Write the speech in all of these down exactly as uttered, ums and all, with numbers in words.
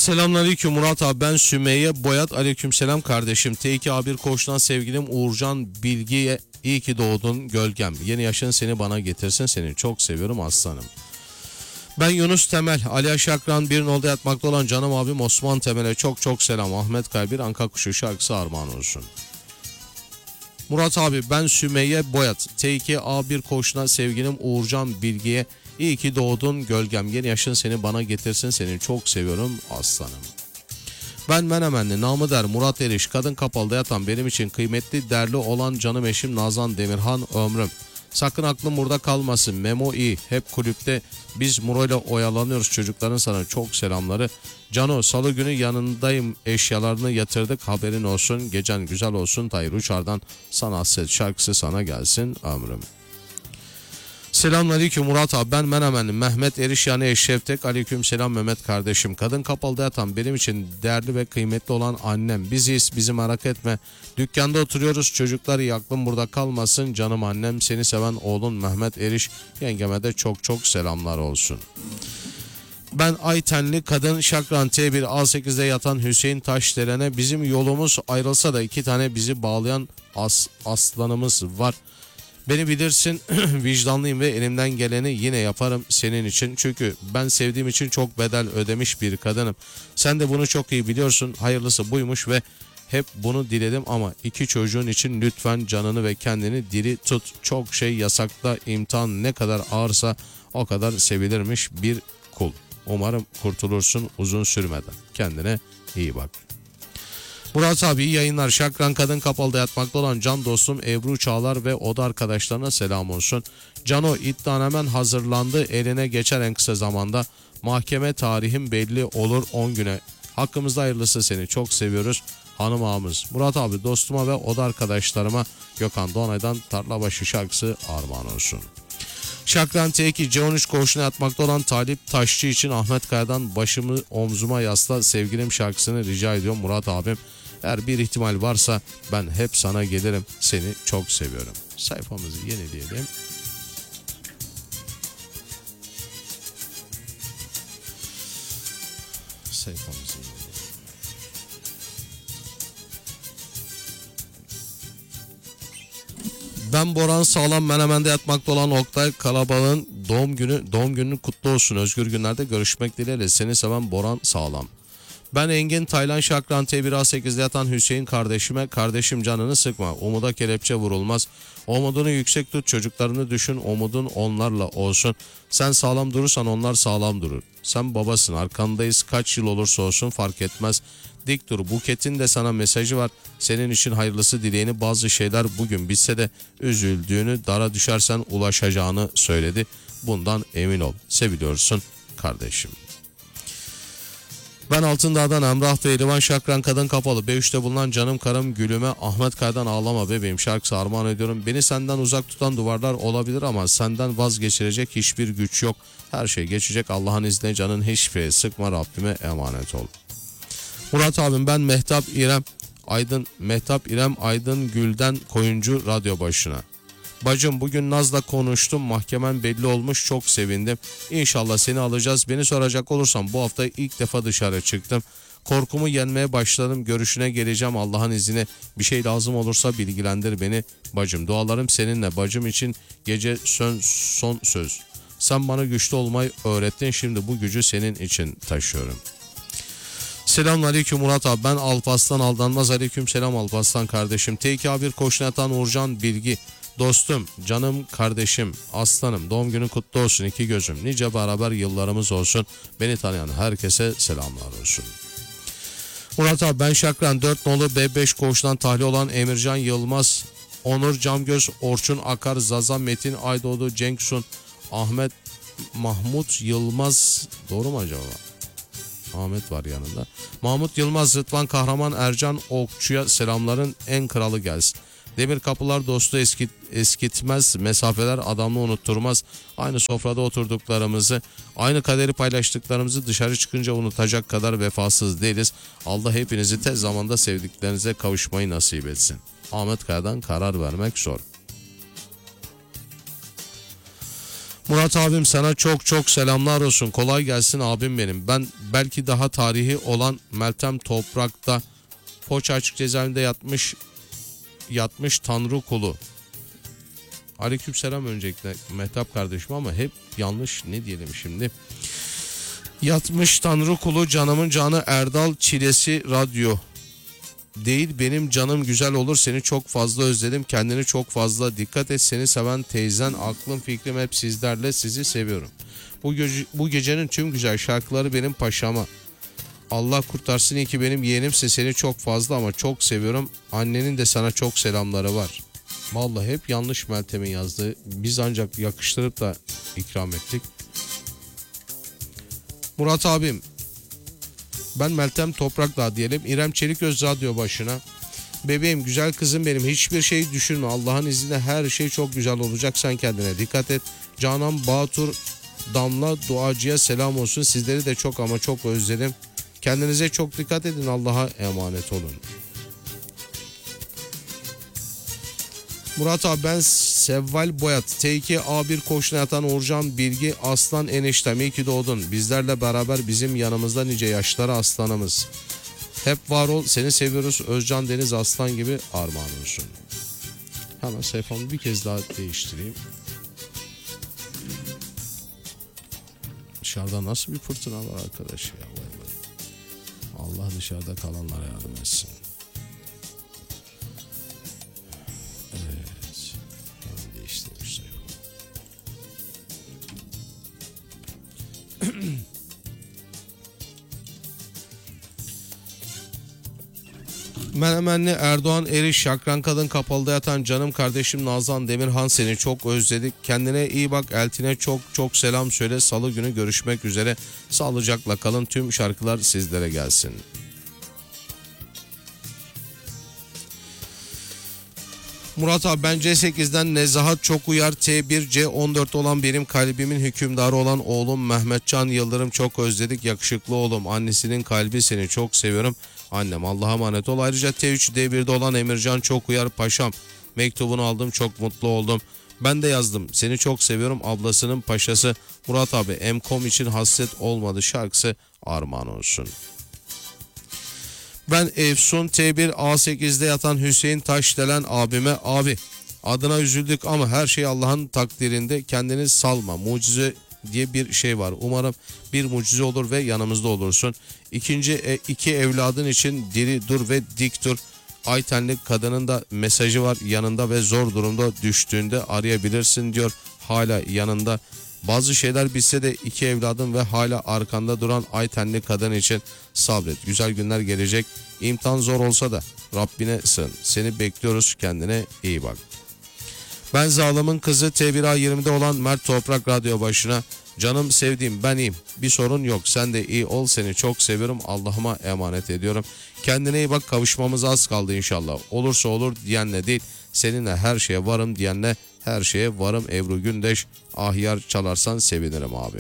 Selamünaleyküm Murat abi, ben Sümeyye Boyat. Aleykümselam kardeşim. T iki A bir koğuştan sevgilim Uğurcan Bilgi'ye iyi ki doğdun gölgem. Yeni yaşın seni bana getirsin, seni çok seviyorum aslanım. Ben Yunus Temel, Ali Aşakran bir nolda yatmakta olan canım abim Osman Temel'e çok çok selam. Ahmet Kaybir Anka Kuşu şarkısı armağan olsun. Murat abi, ben Sümeyye Boyat. T iki A bir koğuştan sevgilim Uğurcan Bilgi'ye İyi ki doğdun gölgem. Yeni yaşın seni bana getirsin, seni çok seviyorum aslanım. Ben Menemenli namı der Murat Eriş. Kadın kapalıda yatan benim için kıymetli değerli olan canım eşim Nazan Demirhan ömrüm. Sakın aklım burada kalmasın. Memo iyi. Hep kulüpte biz Muro ile oyalanıyoruz. Çocukların sana çok selamları. Cano, salı günü yanındayım. Eşyalarını yatırdık. Haberin olsun. Gecen güzel olsun. Tayyip Uçar'dan sana hasret şarkısı sana gelsin ömrüm. Selamünaleyküm Murat abi, ben Menemenli Mehmet Eriş yani Eşreftek. Aleyküm selam Mehmet kardeşim. Kadın kapalıda yatan benim için değerli ve kıymetli olan annem. Biziz, bizi merak etme. Dükkanda oturuyoruz, çocuklar iyi, aklım burada kalmasın. Canım annem, seni seven oğlun Mehmet Eriş. Yengeme de çok çok selamlar olsun. Ben Aytenli kadın Şakran T bir A sekizde yatan Hüseyin Taşderen'e bizim yolumuz ayrılsa da iki tane bizi bağlayan as, aslanımız var. Beni bilirsin, vicdanlıyım ve elimden geleni yine yaparım senin için. Çünkü ben sevdiğim için çok bedel ödemiş bir kadınım. Sen de bunu çok iyi biliyorsun. Hayırlısı buymuş ve hep bunu diledim ama iki çocuğun için lütfen canını ve kendini diri tut. Çok şey yasakta, imtihan ne kadar ağırsa o kadar sevilirmiş bir kul. Umarım kurtulursun uzun sürmeden. Kendine iyi bak. Murat abi iyi yayınlar. Şakran kadın kapalıda yatmakta olan can dostum Ebru Çağlar ve oda arkadaşlarına selam olsun. Cano, iddianamen hazırlandı. Eline geçer en kısa zamanda. Mahkeme tarihim belli olur on güne. Hakkımızda hayırlısı, seni çok seviyoruz hanım ağamız. Murat abi dostuma ve oda arkadaşlarıma Gökhan Donay'dan Tarlabaşı şarkısı armağan olsun. Şakran T iki C on üç koğuşuna yatmakta olan Talip Taşçı için Ahmet Kaya'dan başımı omzuma yasla sevgilim şarkısını rica ediyorum Murat abim. Eğer bir ihtimal varsa ben hep sana gelirim, seni çok seviyorum. Sayfamızı yenileyelim. Sayfamızı yenileyelim. Ben Boran Sağlam Menemen'de yatmakta olan Oktay Kalabalığın doğum günü doğum günün kutlu olsun. Özgür günlerde görüşmek dileğiyle, seni seven Boran Sağlam. Ben Engin Taylan Şakran T bir A sekizde yatan Hüseyin kardeşime, kardeşim canını sıkma, umuda kelepçe vurulmaz. Umudunu yüksek tut, çocuklarını düşün, umudun onlarla olsun. Sen sağlam durursan onlar sağlam durur. Sen babasın, arkandayız, kaç yıl olursa olsun fark etmez. Dik dur. Buket'in de sana mesajı var. Senin için hayırlısı dileğini, bazı şeyler bugün bitse de üzüldüğünü, dara düşersen ulaşacağını söyledi. Bundan emin ol. Seviliyorsun kardeşim. Ben Altındağ'dan Emrah ve Elivan Şakran kadın kapalı B üçte bulunan canım karım gülüme Ahmet Kaya'dan ağlama bebeğim şarkısı armağan ediyorum. Beni senden uzak tutan duvarlar olabilir ama senden vazgeçirecek hiçbir güç yok. Her şey geçecek Allah'ın izniyle, canın hiçbir şeye sıkma, Rabbime emanet ol. Murat abim, ben Mehtap İrem Aydın Mehtap İrem Aydın Gül'den Koyuncu radyo başına. Bacım, bugün Naz'la konuştum, mahkemen belli olmuş, çok sevindim. İnşallah seni alacağız. Beni soracak olursam bu hafta ilk defa dışarı çıktım. Korkumu yenmeye başladım, görüşüne geleceğim Allah'ın izniyle. Bir şey lazım olursa bilgilendir beni bacım. Dualarım seninle bacım için, gece son, son söz. Sen bana güçlü olmayı öğrettin, şimdi bu gücü senin için taşıyorum. Selamünaleyküm Murat abi, ben Alparslan Aldanmaz. Aleyküm selam Alparslan kardeşim. T iki A bir koşuna yatan Uğurcan Bilgi. Dostum, canım kardeşim, aslanım, doğum günün kutlu olsun iki gözüm. Nice beraber yıllarımız olsun. Beni tanıyan herkese selamlar olsun. Murat abi, ben Şakran dört nolu B beş koğuştan tahliye olan Emircan Yılmaz, Onur Camgöz, Orçun Akar, Zaza Metin Aydoğdu, Cenksun, Ahmet Mahmut Yılmaz, doğru mu acaba? Ahmet var yanında. Mahmut Yılmaz, Rıdvan Kahraman, Ercan Okçu'ya selamların en kralı gelsin. Demir kapılar dostu eskit, eskitmez, mesafeler adamı unutturmaz. Aynı sofrada oturduklarımızı, aynı kaderi paylaştıklarımızı dışarı çıkınca unutacak kadar vefasız değiliz. Allah hepinizi tez zamanda sevdiklerinize kavuşmayı nasip etsin. Ahmet Kaya'dan karar vermek zor. Murat abim sana çok çok selamlar olsun. Kolay gelsin abim benim. Ben belki daha tarihi olan Meltem Toprak'ta Foça Açık Cezaevinde yatmış yatmış Tanrı kulu. Aleykümselam öncelikle Mehtap kardeşim ama hep yanlış ne diyelim şimdi. Yatmış Tanrı kulu canımın canı Erdal Çilesi Radyo. Değil benim canım güzel olur seni çok fazla özledim kendini çok fazla dikkat et seni seven teyzen aklım fikrim hep sizlerle sizi seviyorum. Bu, gece, bu gecenin tüm güzel şarkıları benim paşama. Allah kurtarsın iyi ki benim yeğenimse seni çok fazla ama çok seviyorum. Annenin de sana çok selamları var. Vallahi hep yanlış Meltem'in yazdığı. Biz ancak yakıştırıp da ikram ettik. Murat abim. Ben Meltem Toprakdağ diyelim. İrem Çelikgöz radyo başına. Bebeğim güzel kızım benim hiçbir şey düşünme. Allah'ın izniyle her şey çok güzel olacak. Sen kendine dikkat et. Canan Batur Damla Duacı'ya selam olsun. Sizleri de çok ama çok özledim. Kendinize çok dikkat edin. Allah'a emanet olun. Murat abi ben Sevval Boyat. T iki A bir koşuna yatan Uğurcan Bilgi Aslan eniştem iyi ki doğdun. Bizlerle beraber bizim yanımızda nice yaşlara aslanımız. Hep var ol seni seviyoruz Özcan Deniz Aslan gibi armağan olsun. Hemen sayfamı bir kez daha değiştireyim. Dışarıda nasıl bir fırtına var arkadaş ya. Vay vay. Allah dışarıda kalanlara yardım etsin. Evet. Hemen değiştirmiş sayfamı. Menemenli Erdoğan Eriş Şakran Kadın Kapalı'da yatan canım kardeşim Nazan Demirhan seni çok özledik. Kendine iyi bak Eltin'e çok çok selam söyle. Salı günü görüşmek üzere. Sağlıcakla kalın tüm şarkılar sizlere gelsin. Murat abi ben C sekizden Nezahat çok uyar T bir C on dört olan benim kalbimin hükümdarı olan oğlum Mehmetcan Yıldırım çok özledik yakışıklı oğlum annesinin kalbi seni çok seviyorum annem Allah'a emanet ol. Ayrıca T üç D birde olan Emircan çok uyar paşam mektubunu aldım çok mutlu oldum. Ben de yazdım seni çok seviyorum ablasının paşası Murat abi Emkom için hasret olmadı şarkısı armağan olsun. Ben Efsun T bir A sekizde yatan Hüseyin Taşdelen abime abi adına üzüldük ama her şey Allah'ın takdirinde kendini salma mucize diye bir şey var. Umarım bir mucize olur ve yanımızda olursun. İkinci e, iki evladın için diri dur ve dik dur. Aytenli kadının da mesajı var yanında ve zor durumda düştüğünde arayabilirsin diyor. Hala yanında. Bazı şeyler bitse de iki evladın ve hala arkanda duran Aytenli kadın için sabret. Güzel günler gelecek. İmtihan zor olsa da Rabbine sığın. Seni bekliyoruz kendine iyi bak. Ben Zalım'ın kızı T bir A yirmide olan Mert Toprak radyo başına. Canım sevdiğim ben iyiyim. Bir sorun yok. Sen de iyi ol. Seni çok seviyorum. Allah'ıma emanet ediyorum. Kendine iyi bak. Kavuşmamız az kaldı inşallah. Olursa olur diyenle değil. Seninle her şeye varım diyenle her şeye varım. Ebru Gündeş. Ahyar çalarsan sevinirim abi.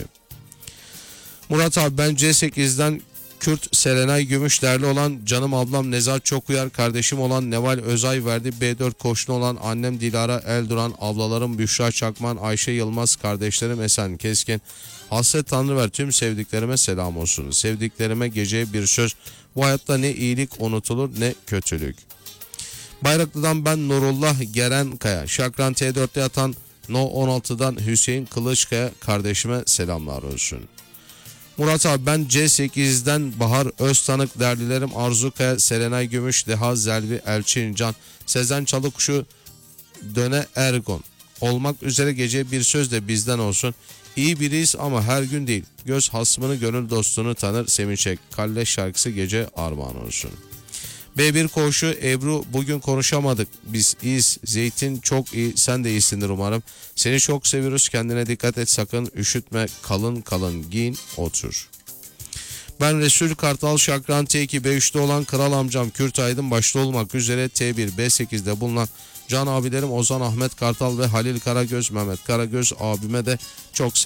Murat abi ben C sekizden Kürt Serenay Gümüş derli olan canım ablam Nezahat Çokuyar, kardeşim olan Neval Özay verdi. B dört koşunu olan annem Dilara Elduran, ablalarım Büşra Çakman, Ayşe Yılmaz, kardeşlerim Esen Keskin. Hasret Tanrıver tüm sevdiklerime selam olsun. Sevdiklerime geceye bir söz. Bu hayatta ne iyilik unutulur ne kötülük. Bayraklı'dan ben Nurullah Gerenkaya, Şakran T dörtte yatan No on altıdan Hüseyin Kılıçkaya kardeşime selamlar olsun. Murat abi ben C sekizden Bahar Öztanık derlilerim Arzu Kaya, Serenay Gümüş, Deha Zelvi, Elçin Can, Sezen Çalıkuşu, Döne Ergon. Olmak üzere gece bir söz de bizden olsun. İyi biriyiz ama her gün değil. Göz hasmını gönül dostunu tanır Sevinçek. Kalle şarkısı gece armağan olsun. B bir koşu Ebru bugün konuşamadık. Biz iyiyiz. Zeytin çok iyi. Sen de iyisindir umarım. Seni çok seviyoruz. Kendine dikkat et. Sakın üşütme. Kalın kalın giyin. Otur. Ben Resul Kartal Şakran T iki B üçte olan kral amcam Kürt Aydın başta olmak üzere T bir B sekizde bulunan can abilerim Ozan Ahmet Kartal ve Halil Karagöz Mehmet Karagöz abime de çok